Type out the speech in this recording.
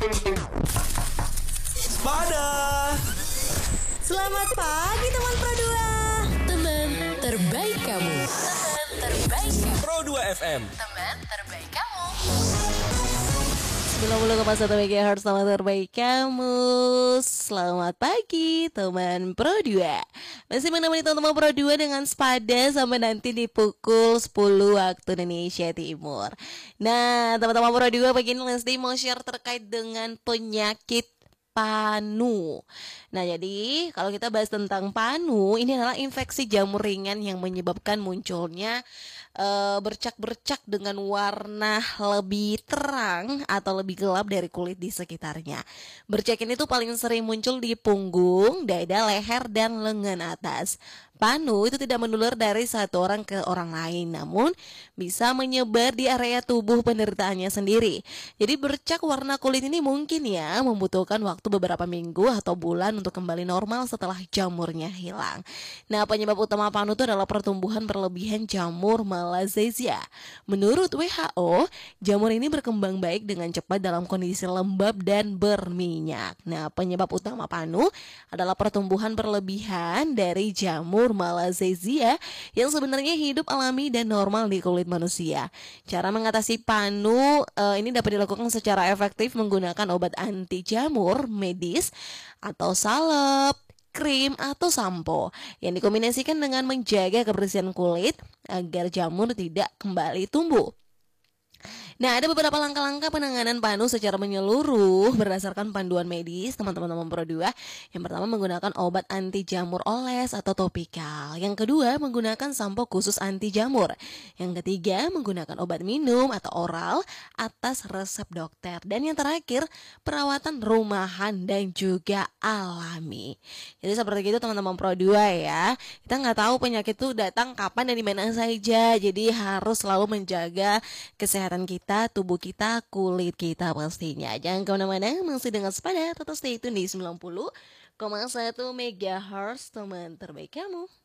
Pada Selamat pagi teman Pro 2. Teman terbaik kamu. Teman terbaik kamu. Pro 2 FM. Teman terbaik kamu. 90,1 MHz teman terbaik kamu. Selamat pagi teman Pro 2. Masih menemani teman-teman Pro 2 dengan sepada sampai nanti di pukul 10 waktu Indonesia Timur. Nah teman-teman Pro 2, pagi ini Lesti mau share terkait dengan penyakit panu. Nah, jadi kalau kita bahas tentang panu, ini adalah infeksi jamur ringan yang menyebabkan munculnya bercak-bercak dengan warna lebih terang atau lebih gelap dari kulit di sekitarnya. Bercak ini tuh paling sering muncul di punggung, dada, leher, dan lengan atas. Panu itu tidak menular dari satu orang ke orang lain, namun bisa menyebar di area tubuh penderitaannya sendiri. Jadi bercak warna kulit ini mungkin ya membutuhkan waktu beberapa minggu atau bulan untuk kembali normal setelah jamurnya hilang. Nah, penyebab utama panu itu adalah pertumbuhan berlebihan jamur Malassezia. Menurut WHO, jamur ini berkembang baik dengan cepat dalam kondisi lembab dan berminyak. Nah, penyebab utama panu adalah pertumbuhan berlebihan dari jamur Malassezia yang sebenarnya hidup alami dan normal di kulit manusia. Cara mengatasi panu ini dapat dilakukan secara efektif menggunakan obat anti jamur medis atau salep, krim atau sampo yang dikombinasikan dengan menjaga kebersihan kulit agar jamur tidak kembali tumbuh. Nah, ada beberapa langkah-langkah penanganan panu secara menyeluruh berdasarkan panduan medis teman-teman Pro 2. Yang pertama, menggunakan obat anti jamur oles atau topikal. Yang kedua, menggunakan sampo khusus anti jamur. Yang ketiga, menggunakan obat minum atau oral atas resep dokter. Dan yang terakhir, perawatan rumahan dan juga alami. Jadi seperti itu teman-teman Pro 2 ya. Kita nggak tahu penyakit itu datang kapan dan di mana saja. Jadi harus selalu menjaga kesehatan kita, tubuh kita, kulit kita pastinya. Jangan kemana-mana, masih dengan sepada, tetap stay tune di 90,1 MHz teman terbaik kamu.